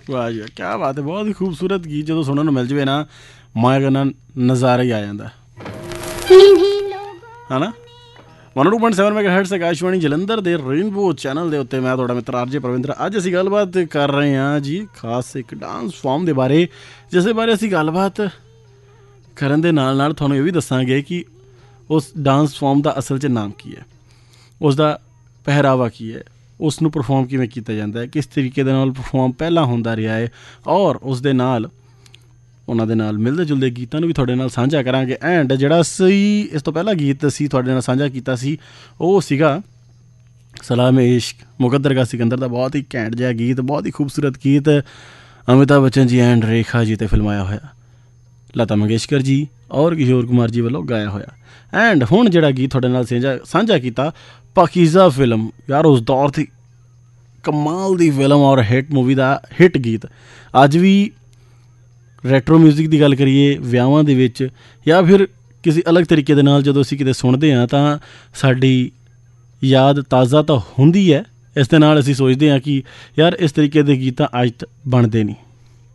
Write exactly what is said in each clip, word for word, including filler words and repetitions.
ਵਾਹ ਜੀ ਕਿਆ ਬਾਤ ਹੈ, ਬਹੁਤ ਹੀ ਖੂਬਸੂਰਤ ਗੀਤ ਜਦੋਂ ਸੁਣਨ ਨੂੰ ਮਿਲ ਜਾਵੇ ਨਾ ਮੈਂ ਕਹਿੰਦਾ ਨਜ਼ਾਰਾ ਹੀ ਆ ਜਾਂਦਾ ਹੈ ਨਾ। One two point seven ਮੈਗਾਹਰਟਜ਼ Akashvani Jalandhar ਦੇ ਰੇਨਬੋ ਚੈਨਲ ਦੇ ਉੱਤੇ ਮੈਂ ਤੁਹਾਡਾ ਮਿੱਤਰ ਆਰਜੇ ਪ੍ਰਵਿੰਦਰ। ਅੱਜ ਅਸੀਂ ਗੱਲਬਾਤ ਕਰ ਰਹੇ ਹਾਂ ਜੀ ਖਾਸ ਇੱਕ ਡਾਂਸ ਫਾਰਮ ਦੇ ਬਾਰੇ, ਜਿਸ ਦੇ ਬਾਰੇ ਅਸੀਂ ਗੱਲਬਾਤ ਕਰਨ ਦੇ ਨਾਲ ਨਾਲ ਤੁਹਾਨੂੰ ਇਹ ਵੀ ਦੱਸਾਂਗੇ ਕਿ ਉਸ ਡਾਂਸ ਫਾਰਮ ਦਾ ਅਸਲ 'ਚ ਨਾਮ ਕੀ ਹੈ, ਉਸ ਦਾ ਪਹਿਰਾਵਾ ਕੀ ਹੈ, ਉਸ ਨੂੰ ਪਰਫੋਰਮ ਕਿਵੇਂ ਕੀਤਾ ਜਾਂਦਾ ਹੈ, ਕਿਸ ਤਰੀਕੇ ਦੇ ਨਾਲ ਪਰਫੋਰਮ ਪਹਿਲਾਂ ਹੁੰਦਾ ਰਿਹਾ ਹੈ, ਔਰ ਉਸ ਦੇ ਨਾਲ ਉਹਨਾਂ ਦੇ ਨਾਲ ਮਿਲਦੇ ਜੁਲਦੇ ਗੀਤਾਂ ਨੂੰ ਵੀ ਤੁਹਾਡੇ ਨਾਲ ਸਾਂਝਾ ਕਰਾਂਗੇ। ਐਂਡ ਜਿਹੜਾ ਅਸੀਂ ਇਸ ਤੋਂ ਪਹਿਲਾਂ ਗੀਤ ਅਸੀਂ ਤੁਹਾਡੇ ਨਾਲ ਸਾਂਝਾ ਕੀਤਾ ਸੀ ਉਹ ਸੀਗਾ ਸਲਾਮੇ ਇਸ਼ਕ ਮੁਕੱਦਰ ਕਾ ਸਿਕੰਦਰ ਦਾ, ਬਹੁਤ ਹੀ ਘੈਂਟ ਜਿਹਾ ਗੀਤ, ਬਹੁਤ ਹੀ ਖੂਬਸੂਰਤ ਗੀਤ ਅਮਿਤਾਭ ਬੱਚਨ ਜੀ ਐਂਡ ਰੇਖਾ ਜੀ 'ਤੇ ਫਿਲਮਾਇਆ ਹੋਇਆ, ਲਤਾ ਮੰਗੇਸ਼ਕਰ ਜੀ ਔਰ ਕਿਸ਼ੋਰ ਕੁਮਾਰ ਜੀ ਵੱਲੋਂ ਗਾਇਆ ਹੋਇਆ। ਐਂਡ ਹੁਣ ਜਿਹੜਾ ਗੀਤ ਤੁਹਾਡੇ ਨਾਲ ਸਾਂਝਾ ਸਾਂਝਾ ਕੀਤਾ ਪਾਕੀਜ਼ਾ ਫਿਲਮ, ਯਾਰ ਉਸ ਦੌਰ ਦੀ ਕਮਾਲ ਦੀ ਫਿਲਮ ਔਰ ਹਿੱਟ ਮੂਵੀ ਦਾ ਹਿੱਟ ਗੀਤ। ਅੱਜ ਵੀ ਰੈਟਰੋ ਮਿਊਜ਼ਿਕ ਦੀ ਗੱਲ ਕਰੀਏ ਵਿਆਹਾਂ ਦੇ ਵਿੱਚ ਜਾਂ ਫਿਰ ਕਿਸੇ ਅਲੱਗ ਤਰੀਕੇ ਦੇ ਨਾਲ ਜਦੋਂ ਅਸੀਂ ਕਿਤੇ ਸੁਣਦੇ ਹਾਂ ਤਾਂ ਸਾਡੀ ਯਾਦ ਤਾਜ਼ਾ ਤਾਂ ਹੁੰਦੀ ਹੈ। ਇਸ ਦੇ ਨਾਲ ਅਸੀਂ ਸੋਚਦੇ ਹਾਂ ਕਿ ਯਾਰ ਇਸ ਤਰੀਕੇ ਦੇ ਗੀਤ ਤਾਂ ਅੱਜ ਬਣਦੇ ਨਹੀਂ,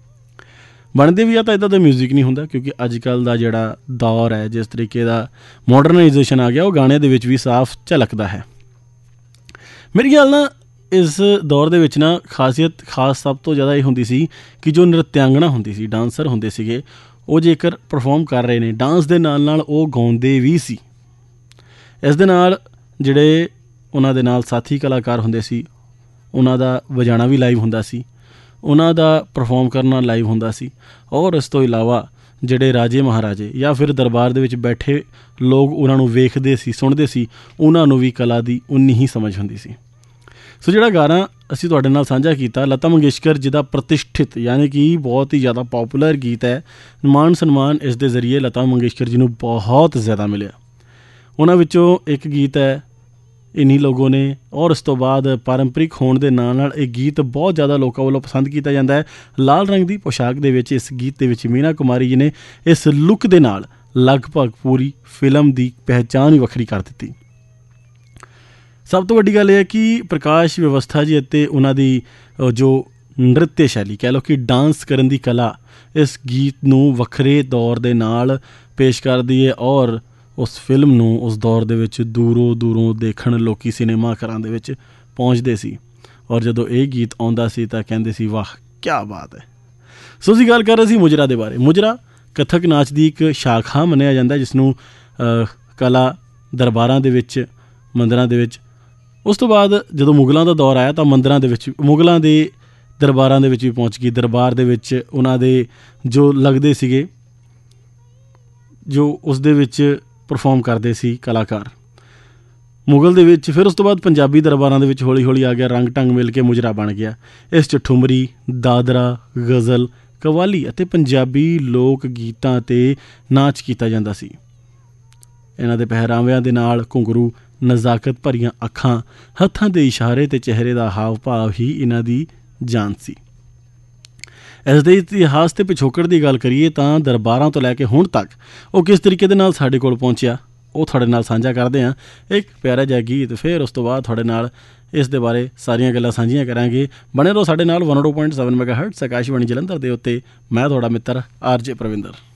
ਬਣਦੇ ਵੀ ਆ ਤਾਂ ਇੱਦਾਂ ਦਾ ਮਿਊਜ਼ਿਕ ਨਹੀਂ ਹੁੰਦਾ, ਕਿਉਂਕਿ ਅੱਜ ਕੱਲ੍ਹ ਦਾ ਜਿਹੜਾ ਦੌਰ ਹੈ, ਜਿਸ ਤਰੀਕੇ ਦਾ ਮਾਡਰਨਾਈਜੇਸ਼ਨ ਆ ਗਿਆ, ਉਹ ਗਾਣਿਆਂ ਦੇ ਵਿੱਚ ਵੀ ਸਾਫ਼ ਝਲਕਦਾ ਹੈ। ਮੇਰੀ ਗੱਲ ਨਾ ਇਸ ਦੌਰ ਦੇ ਵਿੱਚ ਨਾ ਖਾਸੀਅਤ ਖਾਸ ਸਭ ਤੋਂ ਜ਼ਿਆਦਾ ਇਹ ਹੁੰਦੀ ਸੀ ਕਿ ਜੋ ਨ੍ਰਿਤਿਆਂਗਣਾ ਹੁੰਦੀ ਸੀ, ਡਾਂਸਰ ਹੁੰਦੇ ਸੀਗੇ, ਉਹ ਜੇਕਰ ਪਰਫੋਰਮ ਕਰ ਰਹੇ ਨੇ ਡਾਂਸ ਦੇ ਨਾਲ ਨਾਲ ਉਹ ਗਾਉਂਦੇ ਵੀ ਸੀ। ਇਸ ਦੇ ਨਾਲ ਜਿਹੜੇ ਉਹਨਾਂ ਦੇ ਨਾਲ ਸਾਥੀ ਕਲਾਕਾਰ ਹੁੰਦੇ ਸੀ ਉਹਨਾਂ ਦਾ ਵਜਾਣਾ ਵੀ ਲਾਈਵ ਹੁੰਦਾ ਸੀ, ਉਹਨਾਂ ਦਾ ਪਰਫੋਰਮ ਕਰਨਾ ਲਾਈਵ ਹੁੰਦਾ ਸੀ, ਔਰ ਇਸ ਤੋਂ ਇਲਾਵਾ ਜਿਹੜੇ ਰਾਜੇ ਮਹਾਰਾਜੇ ਜਾਂ ਫਿਰ ਦਰਬਾਰ ਦੇ ਵਿੱਚ ਬੈਠੇ ਲੋਕ ਉਹਨਾਂ ਨੂੰ ਵੇਖਦੇ ਸੀ, ਸੁਣਦੇ ਸੀ, ਉਹਨਾਂ ਨੂੰ ਵੀ ਕਲਾ ਦੀ ਉਨੀ ਹੀ ਸਮਝ ਹੁੰਦੀ ਸੀ। ਸੋ ਜਿਹੜਾ ਗਾਣਾ ਅਸੀਂ ਤੁਹਾਡੇ ਨਾਲ ਸਾਂਝਾ ਕੀਤਾ ਲਤਾ ਮੰਗੇਸ਼ਕਰ ਜੀ ਦਾ ਪ੍ਰਤਿਸ਼ਠਿਤ ਯਾਨੀ ਕਿ ਬਹੁਤ ਹੀ ਜ਼ਿਆਦਾ ਪੋਪੂਲਰ ਗੀਤ ਹੈ, ਮਾਣ ਸਨਮਾਨ ਇਸ ਦੇ ਜ਼ਰੀਏ ਲਤਾ ਮੰਗੇਸ਼ਕਰ ਜੀ ਨੂੰ ਬਹੁਤ ਜ਼ਿਆਦਾ ਮਿਲਿਆ। ਉਹਨਾਂ ਵਿੱਚੋਂ ਇੱਕ ਗੀਤ ਹੈ ਇन्हीं ਲੋਗੋਂ ਨੇ, ਔਰ ਉਸ ਤੋਂ ਬਾਅਦ ਪਾਰੰਪਰਿਕ ਹੋਣ ਦੇ ਨਾਲ ਨਾਲ ਇਹ ਗੀਤ ਬਹੁਤ ਜ਼ਿਆਦਾ ਲੋਕਾਂ ਵੱਲੋਂ ਪਸੰਦ ਕੀਤਾ ਜਾਂਦਾ ਹੈ। ਲਾਲ ਰੰਗ ਦੀ ਪੋਸ਼ਾਕ ਦੇ ਵਿੱਚ ਇਸ ਗੀਤ ਦੇ ਵਿੱਚ ਮੀਨਾ ਕੁਮਾਰੀ ਜੀ ਨੇ ਇਸ ਲੁੱਕ ਦੇ ਨਾਲ ਲਗਭਗ ਪੂਰੀ ਫਿਲਮ ਦੀ ਪਹਿਚਾਣ ਹੀ ਵੱਖਰੀ ਕਰ ਦਿੱਤੀ। ਸਭ ਤੋਂ ਵੱਡੀ ਗੱਲ ਇਹ ਹੈ ਕਿ ਪ੍ਰਕਾਸ਼ ਵਿਵਸਥਾ ਜੀ ਅਤੇ ਉਹਨਾਂ ਦੀ ਜੋ ਨ੍ਰਿਤਯ ਸ਼ੈਲੀ ਕਹਿ ਲਓ ਕਿ ਡਾਂਸ ਕਰਨ ਦੀ ਕਲਾ ਇਸ ਗੀਤ ਨੂੰ ਵੱਖਰੇ ਦੌਰ ਦੇ ਨਾਲ ਪੇਸ਼ ਕਰਦੀ ਹੈ, ਔਰ ਉਸ ਫਿਲਮ ਨੂੰ ਉਸ ਦੌਰ ਦੇ ਵਿੱਚ ਦੂਰੋਂ ਦੂਰੋਂ ਦੇਖਣ ਲੋਕ ਸਿਨੇਮਾ ਘਰਾਂ ਦੇ ਵਿੱਚ ਪਹੁੰਚਦੇ ਸੀ, ਔਰ ਜਦੋਂ ਇਹ ਗੀਤ ਆਉਂਦਾ ਸੀ ਤਾਂ ਕਹਿੰਦੇ ਸੀ ਵਾਹ ਕਿਆ ਬਾਤ ਹੈ। ਸੋ ਅਸੀਂ ਗੱਲ ਕਰ ਰਹੇ ਸੀ ਮੁਜਰਾ ਦੇ ਬਾਰੇ। ਮੁਜਰਾ ਕਥਕ ਨਾਚ ਦੀ ਇੱਕ ਸ਼ਾਖਾ ਮੰਨਿਆ ਜਾਂਦਾ, ਜਿਸ ਨੂੰ ਕਲਾ ਦਰਬਾਰਾਂ ਦੇ ਵਿੱਚ, ਮੰਦਰਾਂ ਦੇ ਵਿੱਚ, ਉਸ ਤੋਂ ਬਾਅਦ ਜਦੋਂ ਮੁਗਲਾਂ ਦਾ ਦੌਰ ਆਇਆ ਤਾਂ ਮੰਦਰਾਂ ਦੇ ਵਿੱਚ, ਮੁਗਲਾਂ ਦੇ ਦਰਬਾਰਾਂ ਦੇ ਵਿੱਚ ਵੀ ਪਹੁੰਚ ਗਈ। ਦਰਬਾਰ ਦੇ ਵਿੱਚ ਉਹਨਾਂ ਦੇ ਜੋ ਲੱਗਦੇ ਸੀਗੇ, ਜੋ ਉਸ ਦੇ ਵਿੱਚ ਪਰਫੋਰਮ ਕਰਦੇ ਸੀ ਕਲਾਕਾਰ ਮੁਗਲ ਦੇ ਵਿੱਚ। ਫਿਰ ਉਸ ਤੋਂ ਬਾਅਦ ਪੰਜਾਬੀ ਦਰਬਾਰਾਂ ਦੇ ਵਿੱਚ ਹੌਲੀ ਹੌਲੀ ਆ ਗਿਆ, ਰੰਗ ਢੰਗ ਮਿਲ ਕੇ ਮੁਜਰਾ ਬਣ ਗਿਆ। ਇਸ 'ਚ ਠੁਮਰੀ, ਦਾਦਰਾ, ਗਜ਼ਲ, ਕਵਾਲੀ ਅਤੇ ਪੰਜਾਬੀ ਲੋਕ ਗੀਤਾਂ 'ਤੇ ਨਾਚ ਕੀਤਾ ਜਾਂਦਾ ਸੀ। ਇਹਨਾਂ ਦੇ ਪਹਿਰਾਵਿਆਂ ਦੇ ਨਾਲ ਘੁੰਗਰੂ, ਨਜ਼ਾਕਤ ਭਰੀਆਂ ਅੱਖਾਂ, ਹੱਥਾਂ ਦੇ ਇਸ਼ਾਰੇ ਅਤੇ ਚਿਹਰੇ ਦਾ ਹਾਵ ਭਾਵ ਹੀ ਇਹਨਾਂ ਦੀ ਜਾਨ ਸੀ। ਇਸ ਦੇ ਇਤਿਹਾਸ ਅਤੇ ਪਿਛੋਕੜ ਦੀ ਗੱਲ ਕਰੀਏ ਤਾਂ ਦਰਬਾਰਾਂ ਤੋਂ ਲੈ ਕੇ ਹੁਣ ਤੱਕ ਉਹ ਕਿਸ ਤਰੀਕੇ ਦੇ ਨਾਲ ਸਾਡੇ ਕੋਲ ਪਹੁੰਚਿਆ ਉਹ ਤੁਹਾਡੇ ਨਾਲ ਸਾਂਝਾ ਕਰਦੇ ਹਾਂ। ਇੱਕ ਪਿਆਰਾ ਜਿਹਾ ਗੀਤ, ਫਿਰ ਉਸ ਤੋਂ ਬਾਅਦ ਤੁਹਾਡੇ ਨਾਲ ਇਸ ਦੇ ਬਾਰੇ ਸਾਰੀਆਂ ਗੱਲਾਂ ਸਾਂਝੀਆਂ ਕਰਾਂਗੇ। ਬਣੇ ਰਹੋ ਸਾਡੇ ਨਾਲ one two point seven ਮੈਗਾਹਰਟਜ਼ Akashvani Jalandhar ਦੇ ਉੱਤੇ। ਮੈਂ ਤੁਹਾਡਾ ਮਿੱਤਰ ਆਰਜੇ ਪ੍ਰਵਿੰਦਰ।